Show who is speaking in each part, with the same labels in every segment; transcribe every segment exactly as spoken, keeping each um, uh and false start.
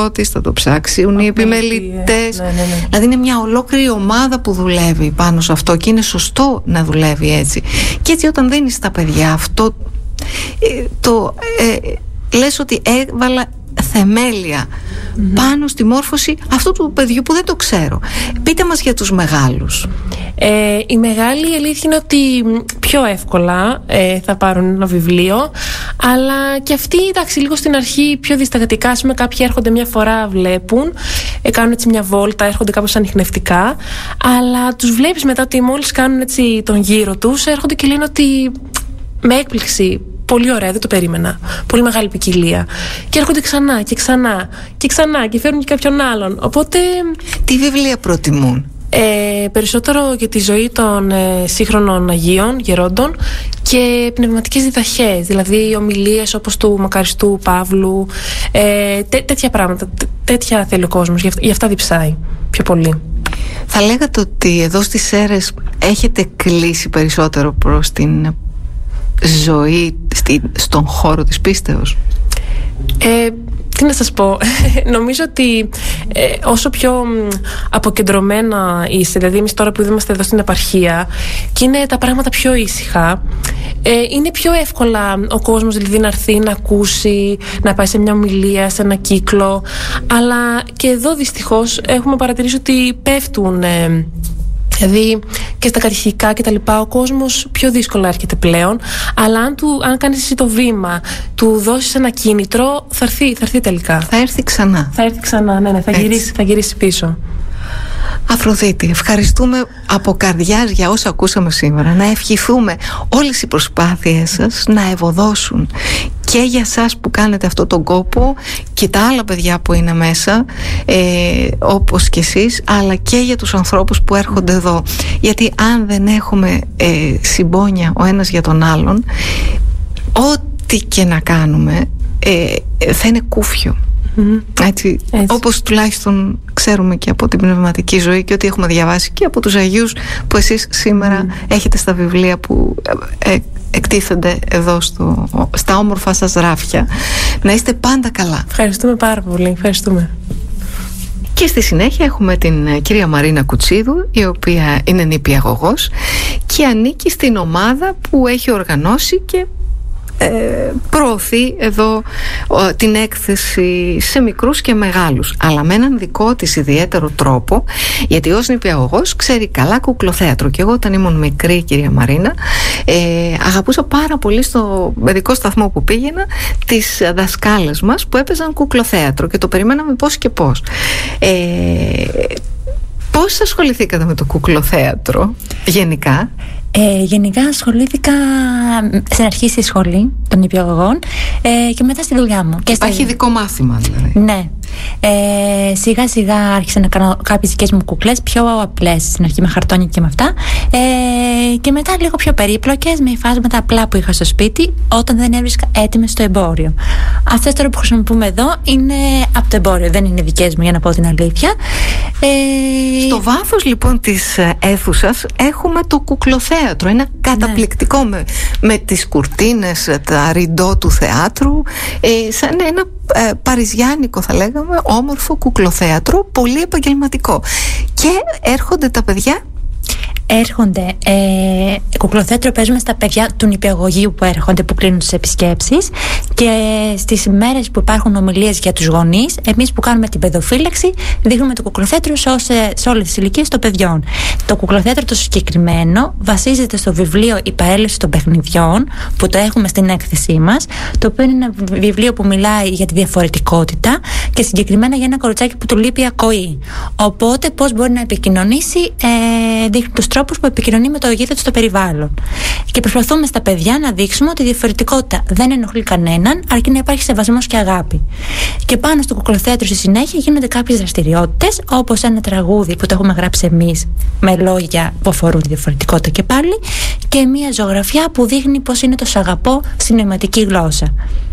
Speaker 1: Φώτης, θα το ψάξουν οι επιμελητές.
Speaker 2: Ναι, ναι, ναι.
Speaker 1: Δηλαδή είναι μια ολόκληρη ομάδα που δουλεύει πάνω σε αυτό και είναι σωστό να δουλεύει έτσι. Και έτσι όταν δίνεις στα παιδιά αυτό, το ε, λες ότι έβαλα θεμέλια mm-hmm. πάνω στη μόρφωση αυτού του παιδιού που δεν το ξέρω. Πείτε μας για τους μεγάλους.
Speaker 2: Ε, οι μεγάλοι, η αλήθεια είναι ότι πιο εύκολα ε, θα πάρουν ένα βιβλίο, αλλά και αυτοί, εντάξει, λίγο στην αρχή πιο διστακτικά. Ας πούμε, κάποιοι έρχονται μια φορά, βλέπουν, ε, κάνουν έτσι μια βόλτα, έρχονται κάπως ανιχνευτικά, αλλά τους βλέπεις μετά ότι μόλις κάνουν έτσι τον γύρο τους, έρχονται και λένε ότι με έκπληξη, πολύ ωραία, δεν το περίμενα. Πολύ μεγάλη ποικιλία. Και έρχονται ξανά και ξανά και ξανά και φέρνουν και κάποιον άλλον. Οπότε.
Speaker 1: Τι βιβλία προτιμούν?
Speaker 2: Ε, περισσότερο για τη ζωή των ε, σύγχρονων Αγίων, γερόντων και πνευματικές διδαχές. Δηλαδή ομιλίες όπως του Μακαριστού Παύλου. Ε, τέ, τέτοια πράγματα. Τέ, τέτοια θέλει ο κόσμος. Γι' αυτά, γι' αυτά διψάει πιο πολύ.
Speaker 1: Θα λέγατε ότι εδώ στις Σέρρες έχετε κλείσει περισσότερο προς την ζωή στη, στον χώρο της πίστεως?
Speaker 2: Ε, τι να σας πω, νομίζω ότι ε, όσο πιο αποκεντρωμένα είστε, δηλαδή εμείς τώρα που είμαστε εδώ στην επαρχία και είναι τα πράγματα πιο ήσυχα, ε, είναι πιο εύκολα ο κόσμος δηλαδή να έρθει να ακούσει, να πάει σε μια ομιλία, σε ένα κύκλο, αλλά και εδώ δυστυχώς έχουμε παρατηρήσει ότι πέφτουν ε, δηλαδή και στα κατηχητικά και τα λοιπά, ο κόσμος πιο δύσκολα έρχεται πλέον. Αλλά αν, του, αν κάνεις εσύ το βήμα, του δώσεις ένα κίνητρο, θα έρθει, θα έρθει τελικά.
Speaker 1: Θα έρθει ξανά.
Speaker 2: Θα έρθει ξανά, ναι, ναι, θα γυρίσει, θα γυρίσει πίσω.
Speaker 1: Αφροδίτη, ευχαριστούμε από καρδιάς για όσα ακούσαμε σήμερα. Να ευχηθούμε όλες οι προσπάθειες σας να ευωδώσουν και για σας που κάνετε αυτόν τον κόπο και τα άλλα παιδιά που είναι μέσα, ε, όπως και εσείς, αλλά και για τους ανθρώπους που έρχονται εδώ. Γιατί αν δεν έχουμε ε, συμπόνια ο ένας για τον άλλον, ό,τι και να κάνουμε ε, θα είναι κούφιο. Mm-hmm. Έτσι, Έτσι. Όπως τουλάχιστον ξέρουμε και από την πνευματική ζωή και ό,τι έχουμε διαβάσει και από τους Αγίους που εσείς σήμερα mm. έχετε στα βιβλία που ε, εκτίθενται εδώ στο, στα όμορφα σας ράφια. Να είστε πάντα καλά.
Speaker 2: Ευχαριστούμε πάρα πολύ. Ευχαριστούμε.
Speaker 1: Και στη συνέχεια έχουμε την κυρία Μαρίνα Κουτσίδου, η οποία είναι νηπιαγωγός και ανήκει στην ομάδα που έχει οργανώσει και προωθεί εδώ την έκθεση σε μικρούς και μεγάλους, αλλά με έναν δικό της ιδιαίτερο τρόπο, γιατί ως νηπιαγωγός ξέρει καλά κουκλοθέατρο. Και εγώ όταν ήμουν μικρή, κυρία Μαρίνα, ε, αγαπούσα πάρα πολύ στο παιδικό σταθμό που πήγαινα τις δασκάλες μας που έπαιζαν κουκλοθέατρο και το περιμέναμε πώς και πώς. ε, Πώς ασχοληθήκατε με το κουκλοθέατρο γενικά?
Speaker 3: Ε, γενικά ασχολήθηκα στην αρχή στη σχολή των νηπιαγωγών ε, και μετά στη δουλειά μου. Και
Speaker 1: υπάρχει
Speaker 3: στη...
Speaker 1: ειδικό μάθημα δηλαδή?
Speaker 3: Ναι. Ε, σιγά σιγά άρχισα να κάνω κάποιες δικές μου κουκλές πιο απλές στην αρχή, με χαρτόνια και με αυτά, ε, και μετά λίγο πιο περίπλοκες με υφάσματα απλά που είχα στο σπίτι όταν δεν έβρισκα έτοιμες στο εμπόριο. Αυτές τώρα που χρησιμοποιούμε εδώ είναι από το εμπόριο, δεν είναι δικές μου, για να πω την αλήθεια.
Speaker 1: ε, Στο βάθος λοιπόν της αίθουσας έχουμε το κουκλοθέατρο. Είναι καταπληκτικό, ναι. με, με τις κουρτίνες, τα ριντό του θεάτρου, ε, σαν ένα ε, παριζιάνικο θα λέγαμε, όμορφο κουκλοθέατρο, πολύ επαγγελματικό. Και έρχονται τα παιδιά.
Speaker 3: Έρχονται ε, κουκλοθέατρο παίζουμε στα παιδιά του νηπιαγωγείου που έρχονται, που κλείνουν τις επισκέψεις, και στις μέρες που υπάρχουν ομιλίες για τους γονείς, εμείς που κάνουμε την παιδοφύλαξη δείχνουμε το κουκλοθέατρο σε, σε όλες τις ηλικίες των παιδιών. Το κουκλοθέατρο το συγκεκριμένο βασίζεται στο βιβλίο «Η παρέλευση των παιχνιδιών» που το έχουμε στην έκθεσή μας, το οποίο είναι ένα βιβλίο που μιλάει για τη διαφορετικότητα και συγκεκριμένα για ένα κοριτσάκι που του λείπει η ακοή. Οπότε πώς μπορεί να επικοινωνήσει, ε, δείχνει τους τρόπους που επικοινωνεί με το γύρω του στο περιβάλλον. Και προσπαθούμε στα παιδιά να δείξουμε ότι η διαφορετικότητα δεν ενοχλεί κανέναν, αρκεί να υπάρχει σεβασμός και αγάπη. Και πάνω στο κουκλοθέατρο στη συνέχεια γίνονται κάποιες δραστηριότητες, όπως ένα τραγούδι που το έχουμε γράψει εμείς με λόγια που αφορούν τη διαφορετικότητα και πάλι, και μια ζωγραφιά που δείχνει πώς είναι το «σ' αγαπώ» στην νοηματική γλώσσα.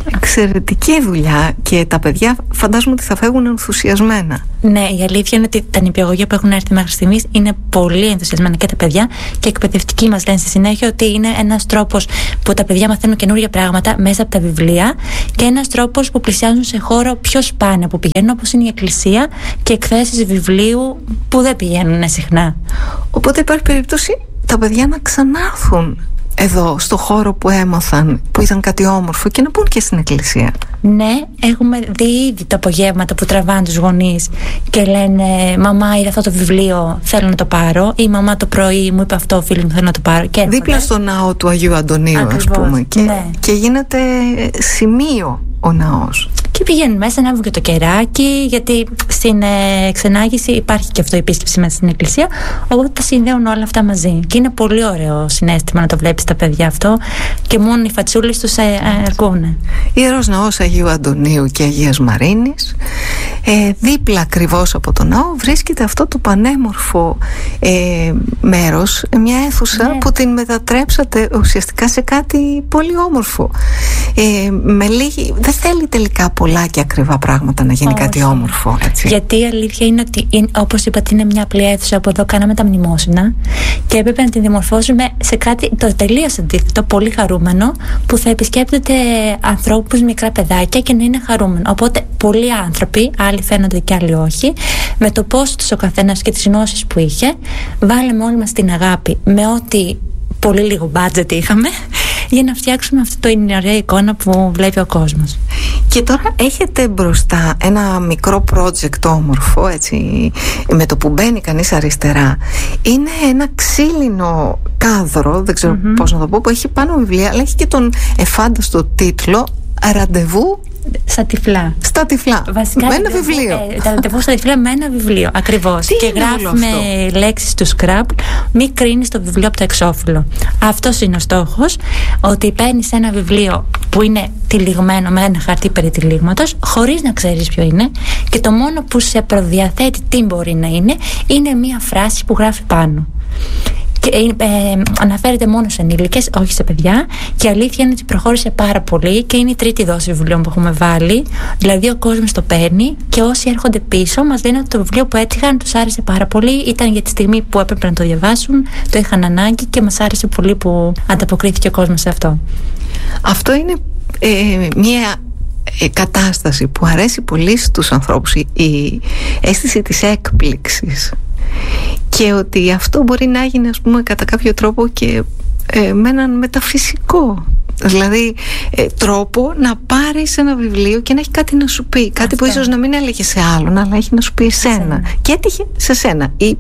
Speaker 1: Εξαιρετική δουλειά και τα παιδιά φαντάζομαι ότι θα φεύγουν ενθουσιασμένα.
Speaker 3: Ναι, η αλήθεια είναι ότι τα νηπιαγωγεία που έχουν έρθει μέχρι στιγμής είναι πολύ ενθουσιασμένα και τα παιδιά, και οι εκπαιδευτικοί μας λένε στη συνέχεια ότι είναι ένας τρόπος που τα παιδιά μαθαίνουν καινούργια πράγματα μέσα από τα βιβλία και ένας τρόπος που πλησιάζουν σε χώρο πιο σπάνια που πηγαίνουν, όπως είναι η εκκλησία και εκθέσεις βιβλίου που δεν πηγαίνουν συχνά.
Speaker 1: Οπότε υπάρχει περίπτωση τα παιδιά να ξανάρθουν εδώ στο χώρο που έμαθαν, που ήταν κάτι όμορφο, και να πούν και στην εκκλησία.
Speaker 3: Ναι, έχουμε δει ήδη τα απογεύματα που τραβάνε τους γονείς και λένε «Μαμά, είδα αυτό το βιβλίο, θέλω να το πάρω», ή «Μαμά, το πρωί μου είπε αυτό ο φίλος μου, θέλω να το πάρω». Και
Speaker 1: δίπλα στο ναό του Αγίου Αντωνίου. Ακριβώς, ας πούμε, και,
Speaker 3: ναι.
Speaker 1: και γίνεται σημείο ο ναός.
Speaker 3: Και πηγαίνουν μέσα να βγουν και το κεράκι, γιατί στην ε, ξενάγηση υπάρχει και αυτό η επίσκεψη μέσα στην εκκλησία. Οπότε τα συνδέουν όλα αυτά μαζί. Και είναι πολύ ωραίο συναίσθημα να το βλέπεις τα παιδιά αυτό, και μόνο οι φατσούλες τους ε, ε, αρκούν.
Speaker 1: Ιερός Ναός Αγίου Αντωνίου και Αγίας Μαρίνης. Ε, δίπλα ακριβώς από το ναό βρίσκεται αυτό το πανέμορφο ε, μέρος, μια αίθουσα, ναι, που την μετατρέψατε ουσιαστικά σε κάτι πολύ όμορφο. Ε, με λίγη, δεν θέλει τελικά πολλά και ακριβά πράγματα να γίνει. Όχι. Κάτι όμορφο, έτσι.
Speaker 3: Γιατί η αλήθεια είναι ότι, είναι, όπως είπατε, είναι μια απλή αίθουσα. Από εδώ κάναμε τα μνημόσυνα και έπρεπε να την δημορφώσουμε σε κάτι το τελείως αντίθετο, πολύ χαρούμενο, που θα επισκέπτεται ανθρώπους, μικρά παιδάκια, και να είναι χαρούμενο. Οπότε πολλοί άνθρωποι, άλλοι φαίνονται και άλλοι όχι, με το πόσο τους ο καθένας και τις γνώσεις που είχε, βάλαμε όλοι μας την αγάπη με ό,τι πολύ λίγο budget είχαμε, για να φτιάξουμε αυτή το ωραία εικόνα που βλέπει ο κόσμος.
Speaker 1: Και τώρα έχετε μπροστά ένα μικρό project όμορφο, έτσι, με το που μπαίνει κανείς αριστερά. Είναι ένα ξύλινο κάδρο, δεν ξέρω mm-hmm. πώς να το πω, που έχει πάνω βιβλία, αλλά έχει και τον εφάνταστο τίτλο «Ραντεβού
Speaker 3: στα τυφλά».
Speaker 1: Στα τυφλά. Βασικά, με ένα βιβλίο.
Speaker 3: Ε, τα ραντεβού στα τυφλά με ένα βιβλίο. Ακριβώς. Και γράφουμε λέξεις του Scrabble. Μη κρίνεις το βιβλίο από το εξώφυλλο. Αυτός είναι ο στόχος. Ότι παίρνεις ένα βιβλίο που είναι τυλιγμένο με ένα χαρτί περί τυλίγματος, χωρίς να ξέρεις ποιο είναι, και το μόνο που σε προδιαθέτει τι μπορεί να είναι, είναι μία φράση που γράφει πάνω. Και, ε, ε, αναφέρεται μόνο σε ενήλικες, όχι σε παιδιά, και η αλήθεια είναι ότι προχώρησε πάρα πολύ και είναι η τρίτη δόση βιβλίων που έχουμε βάλει. Δηλαδή ο κόσμος το παίρνει και όσοι έρχονται πίσω μας λένε ότι το βιβλίο που έτυχαν τους άρεσε πάρα πολύ, ήταν για τη στιγμή που έπρεπε να το διαβάσουν, το είχαν ανάγκη και μας άρεσε πολύ που ανταποκρίθηκε ο κόσμος σε αυτό.
Speaker 1: Αυτό είναι ε, μια ε, κατάσταση που αρέσει πολύ στους ανθρώπους, η, η αίσθηση της έκπληξης. Και ότι αυτό μπορεί να γίνει, ας πούμε, κατά κάποιο τρόπο και ε, με έναν μεταφυσικό, δηλαδή ε, τρόπο να πάρεις ένα βιβλίο και να έχει κάτι να σου πει. Κάτι αυτό που ίσως να μην έλεγε σε άλλον, αλλά έχει να σου πει εσένα. Σένα. Και έτυχε σε σένα. Ή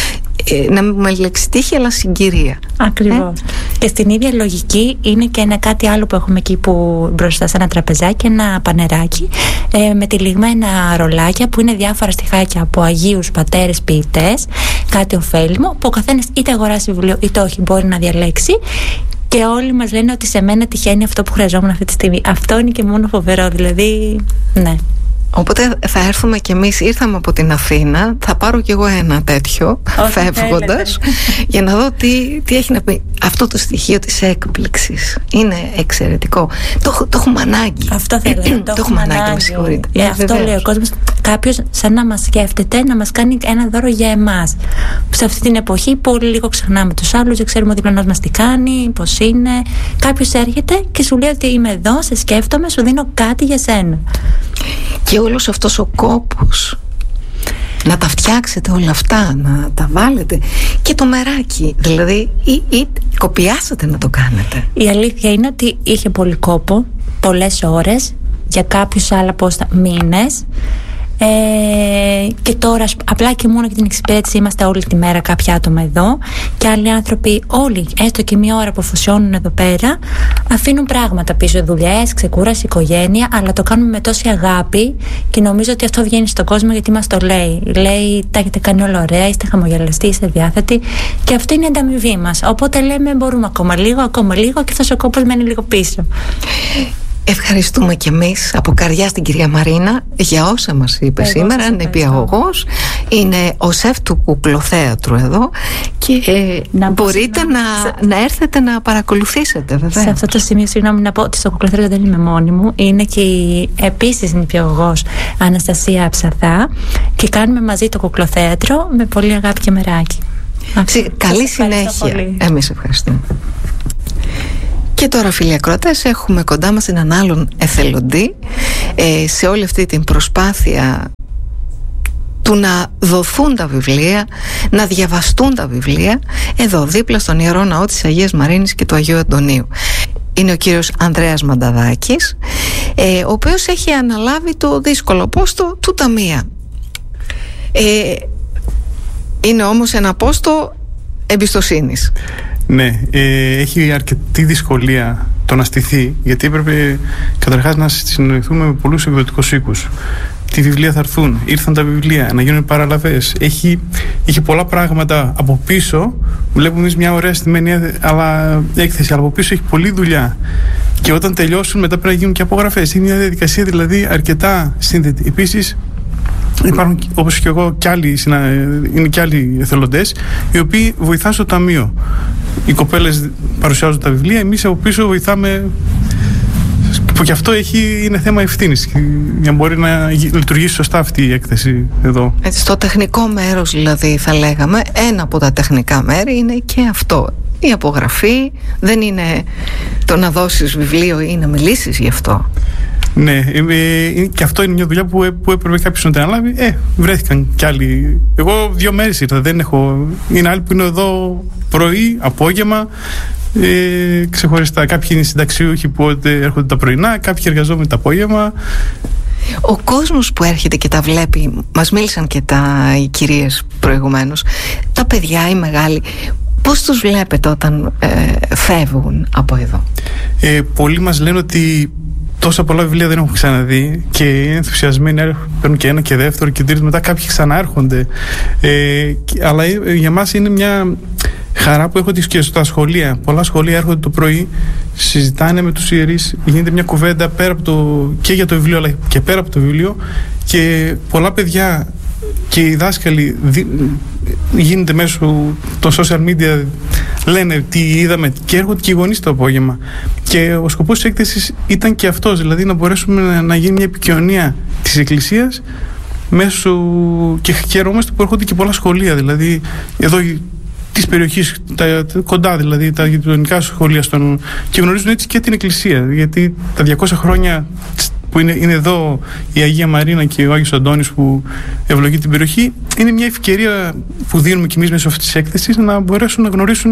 Speaker 1: ε, να μην με λέξει τύχη, αλλά συγκυρία.
Speaker 3: Ακριβώς. Ε? Και στην ίδια λογική είναι και ένα κάτι άλλο που έχουμε εκεί που μπροστά σε ένα τραπεζάκι, ένα πανεράκι ε, με τυλιγμένα ρολάκια που είναι διάφορα στιχάκια από αγίους πατέρες ποιητές, κάτι ωφέλιμο που ο καθένας είτε αγοράσει βιβλίο είτε όχι μπορεί να διαλέξει. Και όλοι μας λένε ότι σε μένα τυχαίνει αυτό που χρειαζόμουν αυτή τη στιγμή. Αυτό είναι και μόνο φοβερό, δηλαδή, ναι.
Speaker 1: Οπότε θα έρθουμε κι εμείς, ήρθαμε από την Αθήνα, θα πάρω κι εγώ ένα τέτοιο φεύγοντας, για να δω τι, τι έχει να πει. Αυτό το στοιχείο της έκπληξης είναι εξαιρετικό. Το, το έχουμε ανάγκη.
Speaker 3: Αυτό θέλω. το,
Speaker 1: το έχουμε ανάγκη, με συγχωρείτε.
Speaker 3: Ε, αυτό βεβαίως. Λέει ο κόσμος. Κάποιος σαν να μας σκέφτεται να μας κάνει ένα δώρο για εμάς. Σε αυτή την εποχή πολύ λίγο ξεχνάμε τους άλλους, δεν ξέρουμε ο διπλανός μας τι κάνει, πώς είναι. Κάποιος έρχεται και σου λέει ότι είμαι εδώ, σε σκέφτομαι, σου δίνω κάτι για σένα.
Speaker 1: Και όλος αυτός ο κόπος να τα φτιάξετε όλα αυτά, να τα βάλετε, και το μεράκι, δηλαδή ή, ή κοπιάσατε να το κάνετε.
Speaker 3: Η αλήθεια είναι ότι είχε πολύ κόπο, πολλές ώρες, για κάποιους άλλα πόστα μήνες. Ε, και τώρα απλά και μόνο για την εξυπηρέτηση είμαστε όλη τη μέρα κάποια άτομα εδώ, και άλλοι άνθρωποι όλοι έστω και μία ώρα που αφοσιώνουν εδώ πέρα αφήνουν πράγματα πίσω, δουλειές, ξεκούραση, οικογένεια, αλλά το κάνουμε με τόση αγάπη και νομίζω ότι αυτό βγαίνει στον κόσμο γιατί μας το λέει. Λέει τα έχετε κάνει όλα ωραία, είστε χαμογελαστοί, είστε διάθετοι, και αυτό είναι η ανταμοιβή μας. Οπότε λέμε μπορούμε ακόμα λίγο, ακόμα λίγο, και αυτός ο κόπος μένει λίγο πίσω.
Speaker 1: Ευχαριστούμε και εμείς από καρδιά στην κυρία Μαρίνα για όσα μας είπε Εγώ σήμερα. Είναι νηπιαγωγός, είναι ο σεφ του κουκλοθέατρου εδώ και ε, να μπορείτε να, σε... να έρθετε να παρακολουθήσετε, βέβαια.
Speaker 3: Σε αυτό το σημείο, συγγνώμη να πω ότι στο κουκλοθέατρο δεν είμαι μόνη μου. Είναι και η επίσης νηπιαγωγός Αναστασία Ψαθά και κάνουμε μαζί το κουκλοθέατρο με πολύ αγάπη και μεράκι.
Speaker 1: Καλή συνέχεια. Εμείς ευχαριστούμε. Και τώρα, φίλοι ακροατές, έχουμε κοντά μας έναν άλλον εθελοντή ε, σε όλη αυτή την προσπάθεια του να δοθούν τα βιβλία, να διαβαστούν τα βιβλία, εδώ δίπλα στον Ιερό Ναό της Αγίας Μαρίνης και του Αγίου Αντωνίου. Είναι ο κύριος Ανδρέας Μανταδάκης, ε, ο οποίος έχει αναλάβει το δύσκολο πόστο του ταμεία. Ε, είναι όμως ένα πόστο εμπιστοσύνης.
Speaker 4: Ναι, ε, έχει αρκετή δυσκολία το να στηθεί, γιατί έπρεπε καταρχάς να συνοηθούμε με πολλούς εκδοτικούς οίκους. Τι βιβλία θα έρθουν, ήρθαν τα βιβλία, να γίνουν παραλαβές. Έχει, έχει πολλά πράγματα από πίσω. Βλέπουμε εμείς μια ωραία στημένη αλλά, έκθεση, αλλά από πίσω έχει πολλή δουλειά. Και όταν τελειώσουν, μετά πρέπει να γίνουν και απογραφές. Είναι μια διαδικασία δηλαδή αρκετά σύνθετη. Επίσης, υπάρχουν όπως και εγώ κι άλλοι, είναι κι άλλοι εθελοντές οι οποίοι βοηθάνε στο ταμείο. Οι κοπέλες παρουσιάζουν τα βιβλία, εμείς από πίσω βοηθάμε, που και αυτό έχει, είναι θέμα ευθύνης για να μπορεί να λειτουργήσει σωστά αυτή η έκθεση εδώ. Έτσι,
Speaker 1: στο τεχνικό μέρος δηλαδή θα λέγαμε, ένα από τα τεχνικά μέρη είναι και αυτό. Η απογραφή δεν είναι το να δώσεις βιβλίο ή να μιλήσεις γι' αυτό.
Speaker 4: Ναι, ε, και αυτό είναι μια δουλειά που, που έπρεπε κάποιος να την αναλάβει. Ε, βρέθηκαν κι άλλοι. Εγώ δύο μέρες ήρθα, δεν έχω. Είναι άλλοι που είναι εδώ πρωί, απόγευμα, ε, ξεχωριστά. Κάποιοι είναι συνταξιούχοι που έρχονται τα πρωινά, κάποιοι εργαζόμενοι τα απόγευμα.
Speaker 1: Ο κόσμος που έρχεται και τα βλέπει, μας μίλησαν και τα, οι κυρίες προηγουμένως, τα παιδιά, οι μεγάλοι, πώς τους βλέπετε όταν ε, φεύγουν από εδώ?
Speaker 4: Ε, πολλοί μας λένε ότι τόσα πολλά βιβλία δεν έχω ξαναδεί και είναι ενθουσιασμένοι, παίρνουν και ένα και δεύτερο και τρίτο, μετά κάποιοι ξανάρχονται. Ε, αλλά για μας είναι μια χαρά που έρχονται και στα σχολεία. Πολλά σχολεία έρχονται το πρωί, συζητάνε με τους ιερείς, γίνεται μια κουβέντα πέρα από το, και για το βιβλίο αλλά και πέρα από το βιβλίο, και πολλά παιδιά και οι δάσκαλοι δι, γίνεται μέσω των social media, λένε τι είδαμε, και έρχονται και οι γονείς το απόγευμα. Και ο σκοπός της έκθεσης ήταν και αυτός, δηλαδή να μπορέσουμε να, να γίνει μια επικοινωνία της Εκκλησίας μέσω, και χαιρόμαστε που έρχονται και πολλά σχολεία, δηλαδή εδώ της περιοχής, τα, κοντά δηλαδή, τα γειτονικά σχολεία στον, και γνωρίζουν έτσι και την Εκκλησία, γιατί τα διακόσια χρόνια που είναι, είναι εδώ η Αγία Μαρίνα και ο Άγιος Αντώνης που ευλογεί την περιοχή, είναι μια ευκαιρία που δίνουμε κι εμείς μέσω αυτής της έκθεσης να μπορέσουν να γνωρίσουν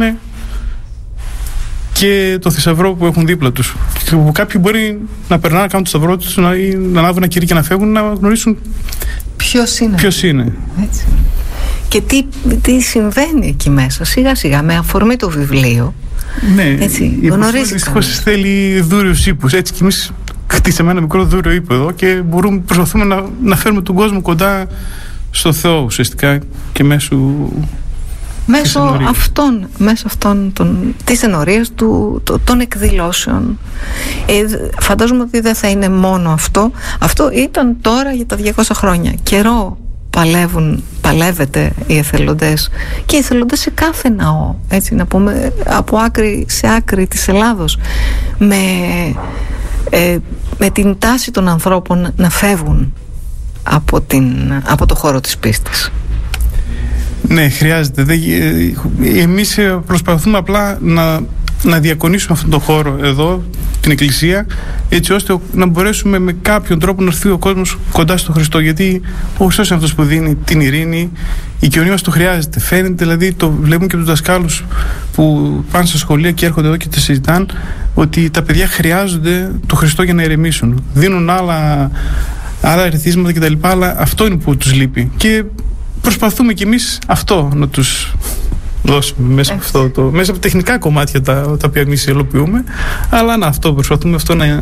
Speaker 4: και το θησαυρό που έχουν δίπλα τους. Που κάποιοι μπορεί να περνάνε να κάνουν το σταυρό τους, να, να λάβουν ένα κηρύ και να φεύγουν, να γνωρίσουν
Speaker 1: ποιος είναι.
Speaker 4: Ποιος είναι.
Speaker 1: Έτσι. Και τι, τι συμβαίνει εκεί μέσα, σιγά σιγά, με αφορμή το βιβλίο.
Speaker 4: Ναι,
Speaker 1: έτσι, γνωρίζει.
Speaker 4: Δυστυχώς θέλει δούριους ύπους. Έτσι κι εμείς χτίσαμε ένα μικρό δούριο ύπο εδώ και μπορούμε, προσπαθούμε να, να φέρουμε τον κόσμο κοντά στο Θεό ουσιαστικά και μέσω
Speaker 1: μέσω αυτών, μέσω αυτών των, της ενορίας του, το, των εκδηλώσεων. Ε, φαντάζομαι ότι δεν θα είναι μόνο αυτό. Αυτό ήταν τώρα για τα διακόσια χρόνια. Καιρό παλεύουν, παλεύετε οι εθελοντές και οι εθελοντές σε κάθε ναό, έτσι να πούμε, από άκρη σε άκρη της Ελλάδος, με, ε, με την τάση των ανθρώπων να φεύγουν από, την, από το χώρο της πίστης.
Speaker 4: Ναι, χρειάζεται. Εμείς προσπαθούμε απλά να, να διακονίσουμε αυτόν τον χώρο εδώ, την Εκκλησία, έτσι ώστε να μπορέσουμε με κάποιον τρόπο να έρθει ο κόσμος κοντά στο Χριστό. Γιατί ο Χριστός είναι αυτός που δίνει την ειρήνη, η κοινωνία μας το χρειάζεται. Φαίνεται, δηλαδή, το βλέπουμε και από τους δασκάλους που πάνε στα σχολεία και έρχονται εδώ και τα συζητάνε, ότι τα παιδιά χρειάζονται το Χριστό για να ηρεμήσουν. Δίνουν άλλα, άλλα ερεθίσματα κτλ. Αλλά αυτό είναι που τους λείπει. Και προσπαθούμε κι εμείς αυτό να τους δώσουμε μέσα από, αυτό το, μέσα από τεχνικά κομμάτια τα, τα οποία εμείς υλοποιούμε, αλλά να, αυτό προσπαθούμε αυτό να,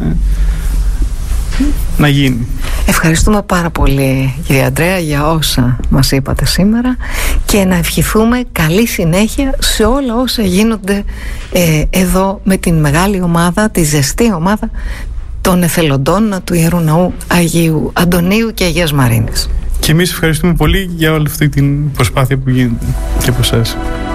Speaker 4: να γίνει.
Speaker 1: Ευχαριστούμε πάρα πολύ, κύριε Ανδρέα, για όσα μας είπατε σήμερα και να ευχηθούμε καλή συνέχεια σε όλα όσα γίνονται ε, εδώ με την μεγάλη ομάδα, τη ζεστή ομάδα των εθελοντών του Ιερού Ναού Αγίου Αντωνίου και Αγίας Μαρίνης.
Speaker 4: Και εμείς ευχαριστούμε πολύ για όλη αυτή την προσπάθεια που γίνεται και από εσάς.